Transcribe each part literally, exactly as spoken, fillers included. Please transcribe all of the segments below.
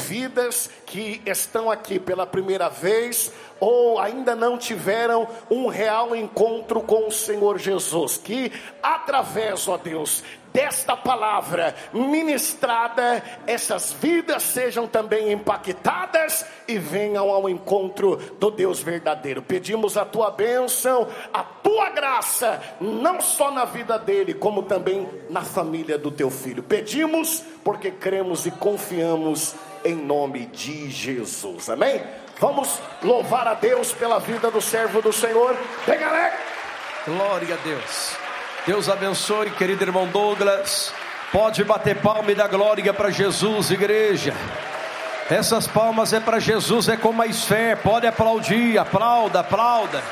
vidas que estão aqui pela primeira vez ou ainda não tiveram um real encontro com o Senhor Jesus, que através, ó Deus, desta palavra ministrada, essas vidas sejam também impactadas e venham ao encontro do Deus verdadeiro. Pedimos a tua bênção, a tua graça, não só na vida dele, como também na família do teu filho. Pedimos porque cremos e confiamos em nome de Jesus, amém? Vamos louvar a Deus pela vida do servo do Senhor. Vem, galera! Glória a Deus. Deus abençoe, querido irmão Douglas. Pode bater palma e dar glória para Jesus, igreja. Essas palmas é para Jesus, é com mais fé. Pode aplaudir, aplauda, aplauda.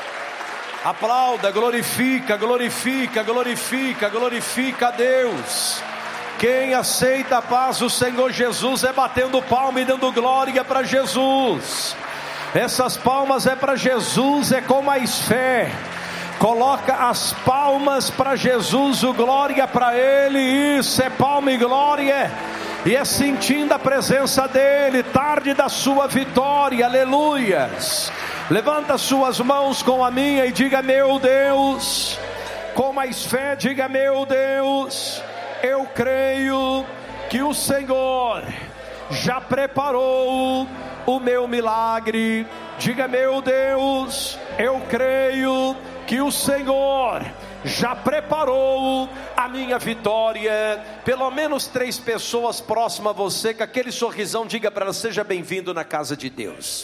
Aplauda, glorifica, glorifica, glorifica, glorifica a Deus. Quem aceita a paz do Senhor Jesus é batendo palma e dando glória para Jesus. Essas palmas é para Jesus, é com mais fé. Coloca as palmas para Jesus, o glória para Ele. Isso é palma e glória. E é sentindo a presença dEle, tarde da sua vitória, aleluias. Levanta suas mãos com a minha e diga: meu Deus. Com mais fé, diga: meu Deus, eu creio que o Senhor já preparou o meu milagre. Diga: meu Deus, eu creio que o Senhor já preparou a minha vitória. Pelo menos três pessoas próximas a você, com aquele sorrisão, diga para ela: seja bem-vindo na casa de Deus.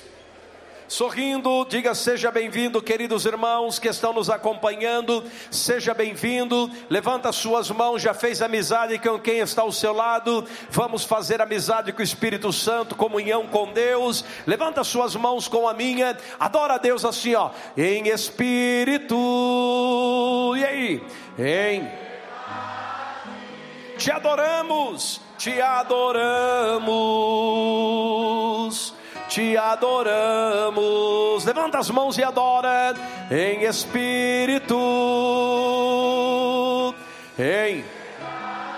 Sorrindo, diga: seja bem-vindo, queridos irmãos que estão nos acompanhando, seja bem-vindo. Levanta suas mãos. Já fez amizade com quem está ao seu lado? Vamos fazer amizade com o Espírito Santo, comunhão com Deus. Levanta suas mãos com a minha. Adora a Deus assim, ó, em espírito. E aí? Em Te adoramos, te adoramos, te adoramos. Levanta as mãos e adora em espírito, em